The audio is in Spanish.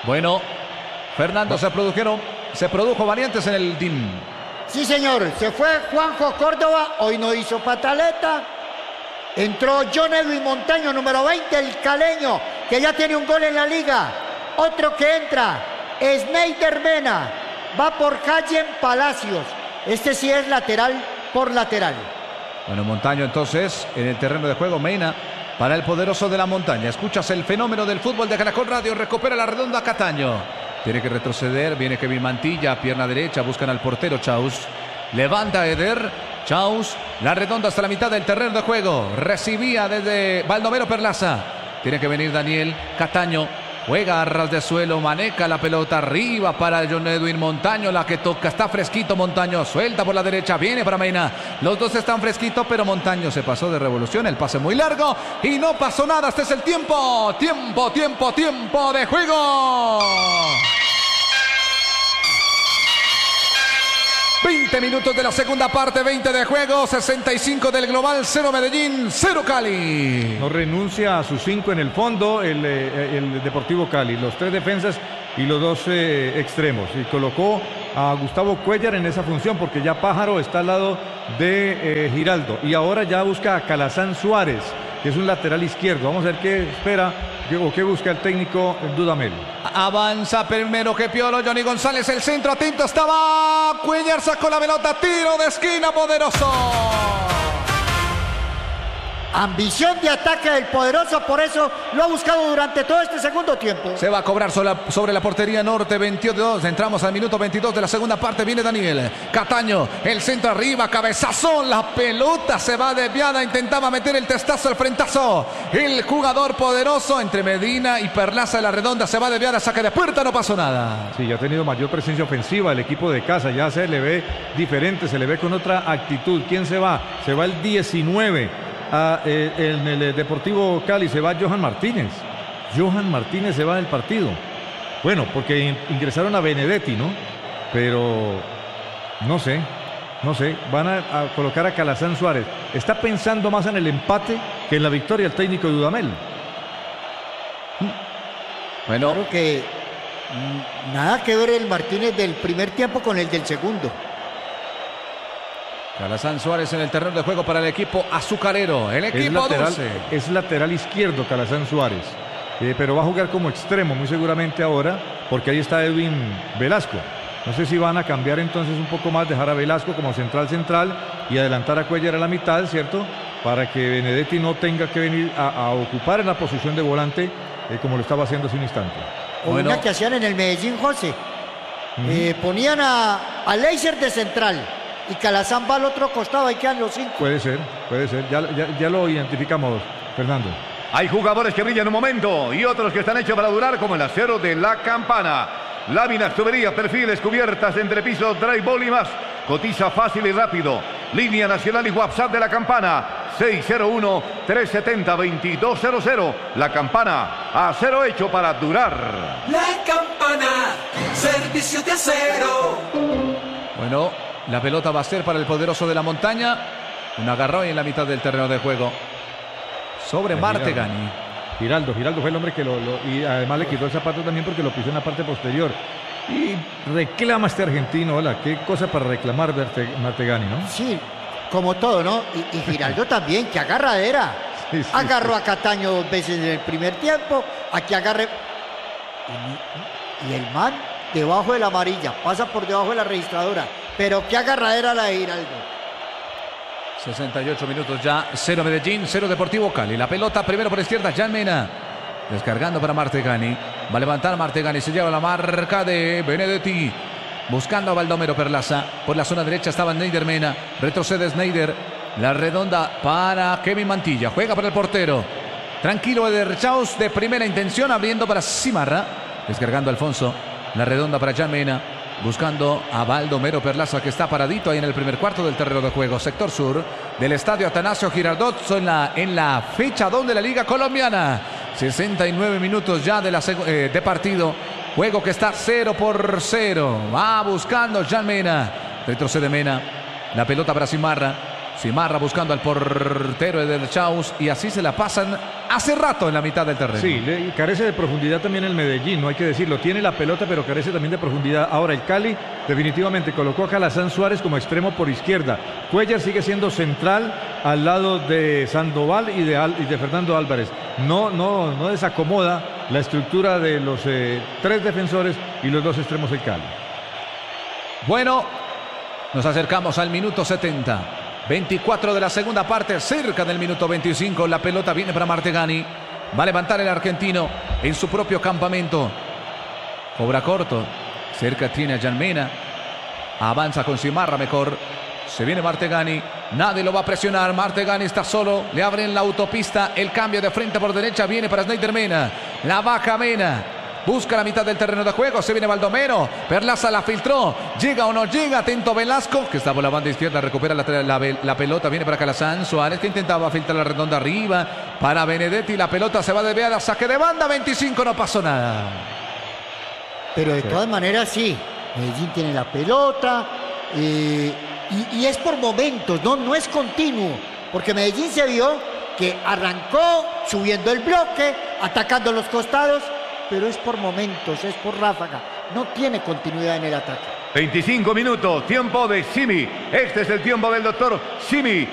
Bueno, Fernando, se produjo variantes en el DIM. Sí, señor. Se fue Juanjo Córdoba. Hoy no hizo pataleta. Entró John Edwin Montaño, número 20, el caleño, que ya tiene un gol en la liga. Otro que entra, Sneider Mena. Va por Cayen Palacios. Este sí es lateral por lateral. Bueno, Montaño entonces en el terreno de juego. Mena para el poderoso de la montaña. Escuchas el fenómeno del fútbol de Caracol Radio. Recupera la redonda Cataño. Tiene que retroceder. Viene Kevin Mantilla. Pierna derecha. Buscan al portero Chaus. Levanta Eder. Chaus. La redonda hasta la mitad del terreno de juego. Recibía desde Baldomero Perlaza. Tiene que venir Daniel Cataño. Juega a ras de suelo, maneja la pelota arriba para John Edwin Montaño, la que toca, está fresquito Montaño, suelta por la derecha, viene para Mena, los dos están fresquitos, pero Montaño se pasó de revolución, el pase muy largo y no pasó nada, este es el tiempo de juego. 20 minutos de la segunda parte, 20 de juego, 65 del global, 0 Medellín, 0 Cali. No renuncia a sus 5 en el fondo el Deportivo Cali, los 3 defensas y los 2 extremos. Y colocó a Gustavo Cuéllar en esa función porque ya Pájaro está al lado de Giraldo. Y ahora ya busca a Calazán Suárez, que es un lateral izquierdo. Vamos a ver qué espera o qué busca el técnico Dudamel. Avanza primero que Piolo, Johnny González, el centro, atento estaba, Cuéllar sacó la pelota, tiro de esquina poderoso. Ambición de ataque del poderoso, por eso lo ha buscado durante todo este segundo tiempo. Se va a cobrar sobre la portería norte, 22, entramos al minuto 22 de la segunda parte, viene Daniel Cataño, el centro arriba, cabezazón, la pelota se va desviada, intentaba meter el testazo, el frentazo, el jugador poderoso entre Medina y Perlaza de la redonda, se va desviada, saque de puerta, no pasó nada. Sí, ya ha tenido mayor presencia ofensiva el equipo de casa, ya se le ve diferente, se le ve con otra actitud. ¿Quién se va? Se va el 19. En el Deportivo Cali se va Johan Martínez. Johan Martínez se va del partido. Bueno, porque ingresaron a Benedetti, ¿no? Pero no sé. Van a colocar a Calazán Suárez. Está pensando más en el empate que en la victoria el técnico de Dudamel. Bueno, claro que nada que ver el Martínez del primer tiempo con el del segundo. Calazán Suárez en el terreno de juego para el equipo azucarero. El equipo es lateral izquierdo Calazán Suárez. Pero va a jugar como extremo muy seguramente ahora, porque ahí está Edwin Velasco. No sé si van a cambiar entonces un poco más, dejar a Velasco como central y adelantar a Cuéllar a la mitad, ¿cierto? Para que Benedetti no tenga que venir a ocupar en la posición de volante como lo estaba haciendo hace un instante. O una que hacían en el Medellín, José. Ponían a Leiser de central y Calazán va al otro costado, ahí quedan los 5. Puede ser. Ya lo identificamos, Fernando. Hay jugadores que brillan un momento y otros que están hechos para durar, como el acero de La Campana. Láminas, tuberías, perfiles, cubiertas, entrepisos, drywall y más. Cotiza fácil y rápido. Línea nacional y WhatsApp de La Campana. 601-370-2200. La Campana, acero hecho para durar. La Campana, servicio de acero. Bueno, la pelota va a ser para el poderoso de la montaña. Un agarrón en la mitad del terreno de juego. Sobre Martegani. Giraldo fue el hombre que y además le quitó el zapato también porque lo pisó en la parte posterior. Y reclama este argentino, hola, qué cosa para reclamar Martegani, ¿no? Sí, como todo, ¿no? Y Giraldo también, que agarradera. Sí, agarró a Cataño 2 veces en el primer tiempo, aquí agarre. Y el man debajo de la amarilla, pasa por debajo de la registradora. Pero qué agarradera la de Giraldo. 68 minutos ya, 0 Medellín, 0 Deportivo Cali. La pelota primero por izquierda, Jan Mena. Descargando para Martegani. Va a levantar Martegani, se lleva la marca de Benedetti. Buscando a Baldomero Perlaza. Por la zona derecha estaba Sneider Mena. Retrocede Sneider. La redonda para Kevin Mantilla. Juega para el portero. Tranquilo Eder Chaus de primera intención, abriendo para Cimarra. Descargando Alfonso. La redonda para Jan Mena. Buscando a Baldomero Perlaza, que está paradito ahí en el primer cuarto del terreno de juego, sector sur del estadio Atanasio Girardot, en la fecha 2 de la Liga Colombiana. 69 minutos ya de partido. Juego que está 0-0. Va buscando Jan Mena. Retrocede Mena. La pelota para Cimarra. Simarra buscando al portero del Chaus y así se la pasan hace rato en la mitad del terreno. Sí, carece de profundidad también el Medellín, no hay que decirlo. Tiene la pelota, pero carece también de profundidad. Ahora el Cali definitivamente colocó a Calazán Suárez como extremo por izquierda. Cuellar sigue siendo central al lado de Sandoval y de Fernando Álvarez. No desacomoda la estructura de los 3 defensores y los 2 extremos del Cali. Bueno, nos acercamos al minuto 70. 24 de la segunda parte, cerca del minuto 25. La pelota viene para Martegani. Va a levantar el argentino en su propio campamento. Cobra corto. Cerca tiene a Jan Mena. Avanza con Simarra mejor. Se viene Martegani. Nadie lo va a presionar. Martegani está solo. Le abren la autopista. El cambio de frente por derecha viene para Snyder Mena. La baja Mena. Busca la mitad del terreno de juego. Se viene Baldomero. Perlaza la filtró. Llega o no llega. Atento Velasco, que está por la banda izquierda. Recupera la pelota. Viene para Calazán Suárez, que intentaba filtrar la redonda arriba. Para Benedetti. La pelota se va a desviar a saque de banda. 25. No pasó nada. Pero de todas maneras, sí. Medellín tiene la pelota. Y es por momentos. No es continuo. Porque Medellín se vio que arrancó subiendo el bloque, atacando los costados. Pero es por momentos, es por ráfaga. No tiene continuidad en el ataque. 25 minutos, tiempo de Simi. Este es el tiempo del doctor Simi.